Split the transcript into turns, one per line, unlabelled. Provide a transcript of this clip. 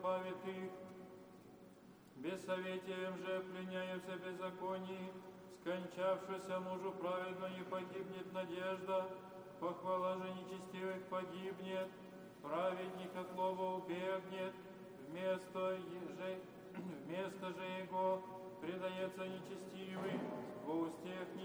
избавит их. Бессоветием же пленяются беззаконии, скончавшийся мужу праведно не погибнет надежда, похвала же нечестивых погибнет, праведник от лова убегнет, вместо же его предается нечестивый, во устех